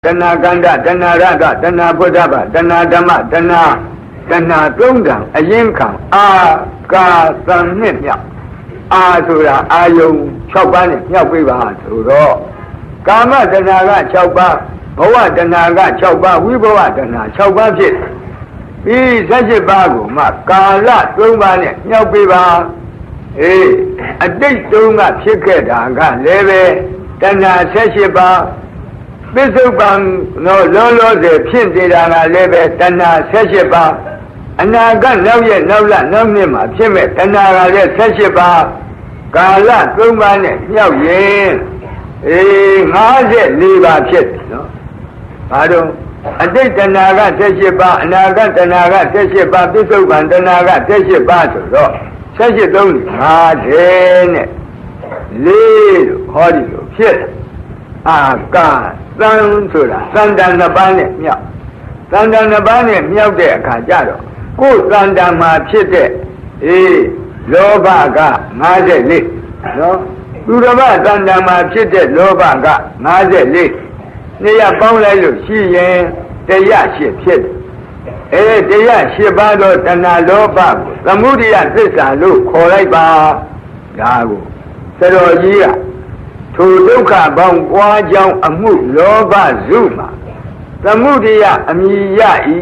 တဏှာကန္တတဏှာရတတဏှာพุทธဗတဏှာဓမ္မတဏှာသုံးတံအရင်ခံအာကာသံနဲ့မြောက်အာဆိုတာအာယုံ6ပါးနဲ့မြောက်ပေးပါဆိုတော့ကာမတဏှာက6ပါးဘဝတဏှာက6ပါးဝိဘဝတဏှာ6ပါးဖြစ်ပြီး17ပါးကိုမှကာလ3ပါးနဲ့မြောက်ပေးပါအတိတ်တုန်းကဖြစ်ခဲ့တာကလည်းပဲတဏှာ17ပါးပစ္စုပန်တော့လောလောဆယ်ဖြစ်နေတာကလည်းပဲတဏှာ17ပါးအနာဂတ်နောက်ရက်နောက်လနောက်နှစ်မှာဖြစ်မဲ့တဏှာကလည်း17ပါးကာလ3ပါးနဲ့မြောက်ရင်54ပါးဖြစ်တယ်နော်ဘာလို့အတိတ်တဏှာက17ပါးအနာဂတ်တဏှာက17ပါးပစ္စုပန်တဏှာက17ပါးဆိုတော့17 3 50နဲ့4လို့ဟောဒီလိုဖြစ်အာကာသံဆိုတာသန္တာ2ပါးနဲ့မြောက်သန္တာ2ပါးနဲ့မြောက်တဲ့အခါကျတော့ကိုယ်သန္တာမှာဖြစ်တဲ့လောဘက54နော်သူတော်ဘာသန္တာမှာဖြစ်တဲ့လောဘက54နှစ်ရပေါင်းလိုက်လို့ရှိရင်108ဖြစ်တယ်108ပါးတော့တဏှာလောဘကိုသမုဒိယသစ္စာလို့ခေါ်လိုက်ပါဒါကိုသတော်ကြီးကထိုဒုက္ခပေါင်းပွားကြောင်းအမှုလောဘစုမှာသမုဒိယအမိယဤ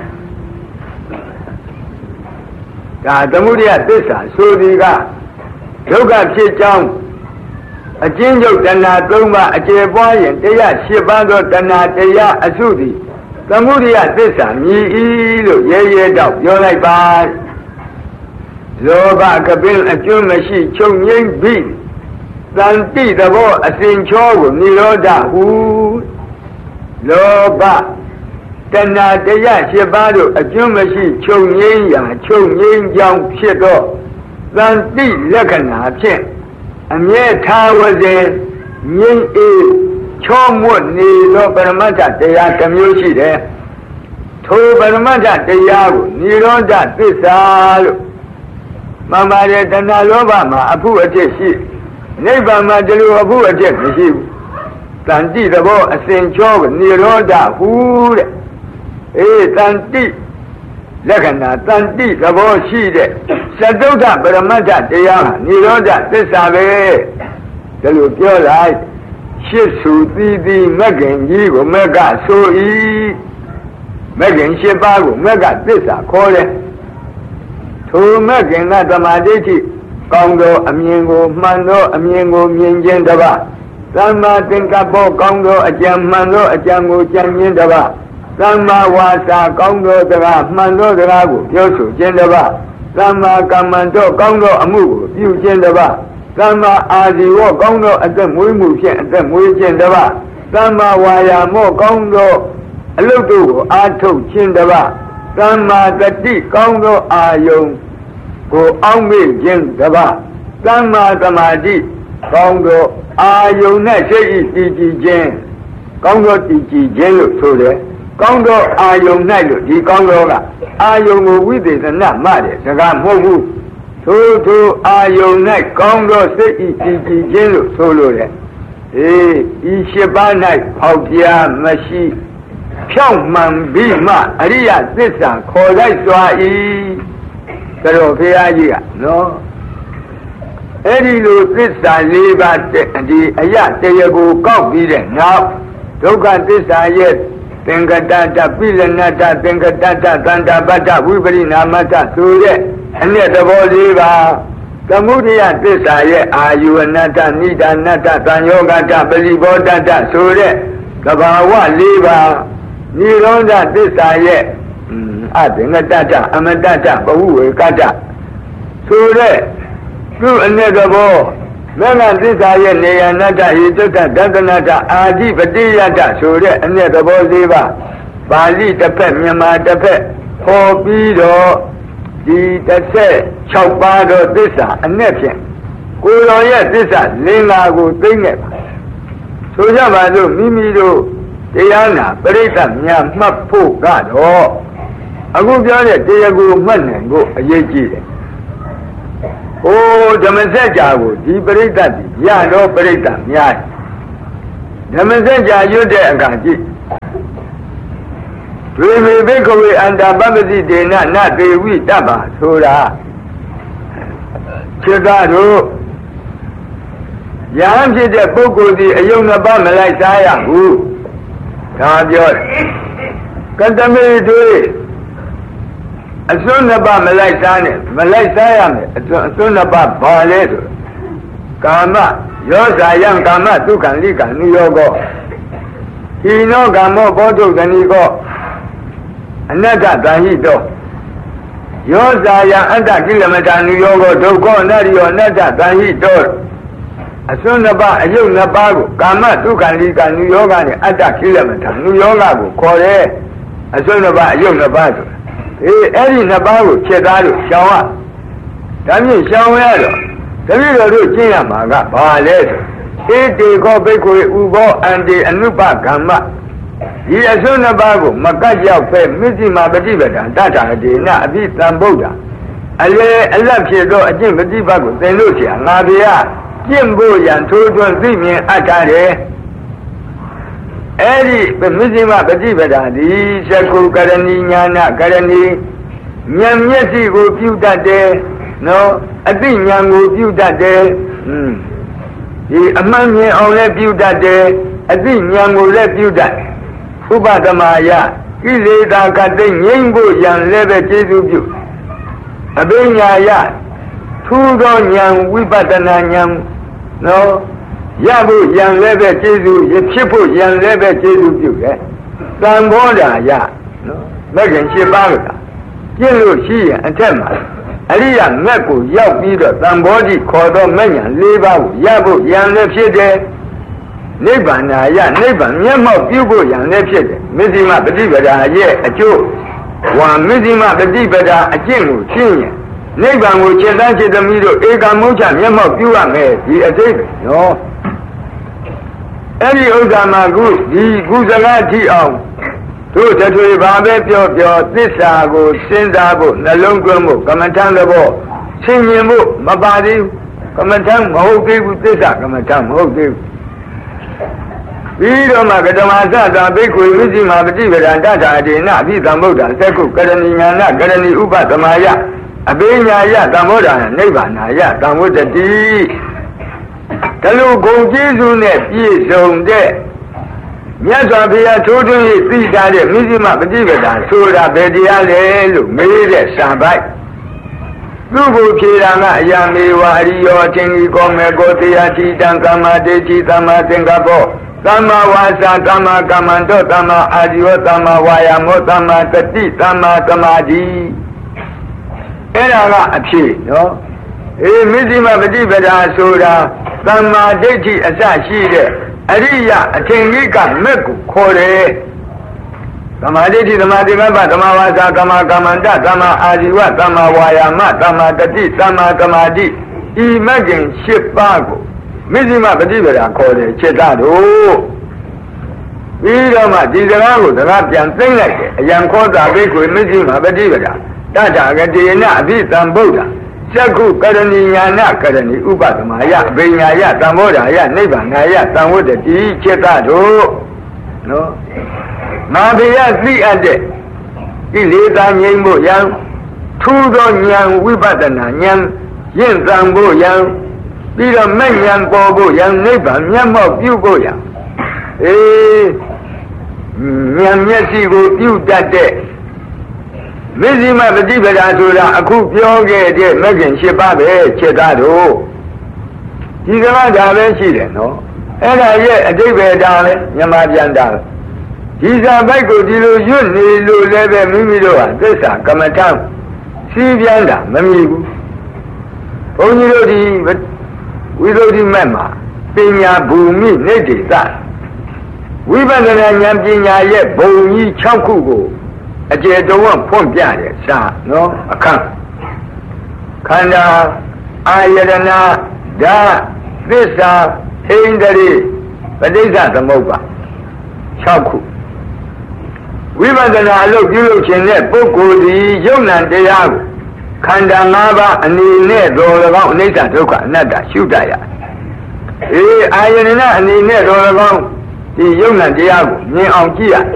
ဒါသမုဒိယသစ္စာဆိုဒီကဒုက္ခဖြစ်ကြောင်းအကျဉ်းချုပ်တဏှာ3ပါးအကျေပွားရင်108ပါးသောတဏှာတရားအစုသည်သမုဒိယသစ္စာမြည်ဤလို့ရဲတော့ပြောလိုက်ပါလောဘကပင်အကျွမ်းမရှိချုပ်ငိမ့်ပြီးသံတိသဘောအစဉ်ချောကိုនិရောဓဟုလောဘတဏှာ108ပါးတို့အကျွမ်းမရှိချုပ်ငိမ့်ရာချုပ်ငိမ့်ကြောင်းဖြစ်တော့သံတိလက္ခဏာဖြင့်အမြဲထားဝစေငိမ့်အေးချောမွတ်နေသောပရမတ္ထတရားတစ်မျိုးရှိတယ်ထိုပရမတ္ထတရားကိုនិရောဓသစ္စာလို့မှန်ပါတယ်တဏှာလောဘမှာအဖို့အထက်ရှိနိဗ္ဗာန်မှာဒီလိုအဖို့အထက်မရှိဘူးတန်တိသဘောအစဉ်ချောကိုនិရောဓဟုတဲ့တန်တိလက္ခဏာတန်တိသဘောရှိတဲ့သတ္တုဒ္ဓပရမတ္ထတရားဟာនិရောဓသစ္စာပဲဒီလိုပြောလိုက်ရှစ်ဆူသီးသီးမဂ္ဂင်ကြီးကိုမဂ္ဂဆို၏မဂ္ဂင်7ပါးကိုမဂ္ဂသစ္စာခေါ်တယ်ထိုမဂ္ဂင်ကသမာဓိဋ္ဌိကောင်းသောအမြင်ကိုမှန်သောအမြင်ကိုမြင်ခြင်းတစ်ပါးသမ္မာသင်္ကပ္ပကောင်းသောအကြံမှန်သောအကြံကိုကြံခြင်းတစ်ပါးသမ္မာဝါစာကောင်းသောစကားမှန်သောစကားကိုပြောဆိုခြင်းတစ်ပါးသမ္မာကမ္မန္တောကောင်းသောအမှုကိုပြုခြင်းတစ်ပါးသမ္မာအာဇီဝကောင်းသောအသက်မွေးမှုဖြင့်အသက်မွေးခြင်းတစ်ပါးသမ္မာဝါယာမောကောင်းသောအလုပ်တို့ကိုအားထုတ်ခြင်းတစ်ပါးသမ္မာတတိကောင်းသောအာယုံကိုအောက်မေ့ခြင်းတစ်ပါးသမ္မာသမာဓိကောင်းသောအာယုံနဲ့စိတ်ဤတည်ကြည်ခြင်းကောင်းသောတည်ကြည်ခြင်းလို့ဆိုတယ်ကောင်းသောအာယုံ၌လို့ဒီကောင်းသောကအာယုံကိုဝိသေသနမှတဲ့စကားမဟုတ်ဘူးထိုအာယုံ၌ကောင်းသောစိတ်ဤတည်ကြည်ခြင်းလို့ဆိုလို့တယ်ဤ7ပါး၌ဖောက်ပြားမရှိဖြောင့်မှန်ပြီးမှအရိယသစ္စာခေါ်လိုက်စွာ၏ဒါတော့ဘုရားကြီးကနော်အဲ့ဒီလိုသစ္စာ4ပါးဒီအယတရားကိုကောက်ပြီးတဲ့နောက်ဒုက္ခသစ္စာရဲ့သင်္ကတတပိလနတသင်္ကတတသန္တာပတ္တဝိပရိနာမတ္တဆိုတဲ့အနှစ်သဘော4ပါးသမုဒိယသစ္စာရဲ့အာယုဝနတ္တနိဒာနတ္တသံယောဂတ္တပရိဘောတတ္တဆိုတဲ့သဘာဝ4ပါးနိရောဓသစ္စာရဲ့အသင်္ကတတအမတတဘဝဝေကတ္တဆိုတဲ့သူအနှစ်သဘောမဂ္ဂသစ္စာရဲ့နေယနတ္တဟိတုတ္တဒသနတ္တအာဓိပတိယတ္တဆိုတဲ့အနှစ်သဘော၄ပါးပါဠိတစ်ဖက်မြန်မာတစ်ဖက်ဟောပြီးတော့ဒီ16ပါးသောသစ္စာအနှစ်ဖြင့်ကိုယ်တော်ရဲ့သစ္စာလင်္ကာကိုသိနေပါဆိုကြပါစို့မိမိတို့တရားနာပရိသတ်များမှတ်ဖို့ကတော့အခုပြောတဲ့တရားကိုမှတ်နိုင်ဖို့အရေးကြီးတယ်ဓမ္မစကြာကိုဒီပရိသတ်ရတော့ပရိသတ်များဓမ္မစကြာရွတ်တဲ့အခါကြည့် Dwe Bikaway and Babati Dena, not the wheat Daba, Soda Chegado Yamsi de Boko, the young Abama like Saya, who Tabiot Cantamere do it. A son about Malay Saya, a son about Barleto Kama, yours are young Kama, two can leak a New York. He no got more bottles than he got. Another than he do. Yours are young under kilometer New York, don't go another than he do. A son about a young Nabago, Kama, two can leak a New York and other kilometer, New York, call it. A son about a young Nabago. Eddie Nabago, Chedaro, Shawa. Tammy Shawero. The little Jinamaga, Barleto. They go back with Ugo and the Anupa Kama. He is on a bago, Makaja, Missy Mabadiba, Tata, Dina, Abit Tamboda. I love Chedo, a Jim Badibago, St. Lucia, Nabia, Jimbo, and Tojon, Simi, Atare. Eddie, the Missy Mabadiba, the Shaku Karani, Yana, Karani, Nyam Yeti go few that day. No, I think Yang will view that day. The among me only view that day. I think Yang will let you that. Ubatamaya, he laid out a thing, Yingo Yang level Jesu view. A Benyaya, Tudon Yang, Wibatana Yang, no, Yabu Yang level Jesu, Yipipo Yang level Jesu view, eh? Samboda, ya, no, Megan Shibaga, Yellow She and Tema. Alia Mako, Yao Peter, Tambodi, Cordo Mania, Leva, Yabu, Yan Lepsede, Nebana, Ya, Neba, Yamo, Bubo, Yan Lepsede, Mizima, Bedibada, Ye, a Joe, one Mizima, Bedibada, a Jimu, Senior, Neba, which is answer the middle, Ega Mucha, Yamo, Bua, me, a David, no. Any Ogama group, the Guzalati of. To the Babe, your Tisago, Sindago, Nalungumo, Kamatangabo, Sinimu, Mabadi, Kamatang, Mogi with Tisa, Kamatang, Mogi. We don't make a Masa, big with him, and Tata, Dina, Vizamoda, Seku, Karaniana, Karani Uba, Tamaya, Abenya, Tamoda, Nebana, Tamuda D. Talu go Jesu, yes, on there. Yes, I be a totally free daddy, Mizima, Bedivada, Soda, Bedia, made a Sabai. Google Kirana, Yami, Wario, Tingi, Gome, Gotia, Titan, Kama, Dechi, Tama, Singapore, Tama, Wasa, Tama, Kamando, Tama, Adio, Tama, Wayamo, Tama, Tati, Tama, Tamadi. Era a chi, no? Mizima, Bedivada, Soda, Tama, Dechi, Asashi. Aria, a Tingica, Meku, Kore Tamaditi, the Madimaba, Tamawasa, Tama, Kamanda, Tama, Adiwa, Tama, Wayama, Tama, Tati, Tama, Tamadi, Imagine Shipago, Mizima, Bedivada, Kore, Chetado. We don't have Dizarago, the Rapian thing like it, a young quarter big with Mizima, Bedivada, Tata, Gatina, Vitam Boda. Saku Karani Yana Karani Ubatamaya, Benyaya, Tamoda, Neba, Naya, Tamoda, Chetado. No Mabia, 3 and it. He laid on Yambo Yang, Tudon Yang, Wibatana Yang, Yen Zambo Yang, Peter Manyan Bobo Yang, Neba, Yamo, Bugo Yang. Yam Yesi go view that day. Mizima Bedivada Sura, a cook yoga, Megan Shibabe, Chetado. He's a man that I see, no? And I yet a David Darling, Yamajan Dal. He's a Michael Dilo, you level Mimido, this are come a town. See Yanda, Mamigu. Only Lodi, but without the Mema, Pinya Bumi, Neti, that. We went and Yampinya yet, Boni Chankugo. A jet don't want Pump Yard, no, a camp. Kanda, Ayadana, Da, Vista, Hindari, but these are the Moba. Chaku. We were the Nalo, you look in that book with the Yonan de Yago. Kanda Nava and the net all around Nata Toka, Nada, Shutaya. Ayadana and the net all around the Yonan de Yago, near Ankia.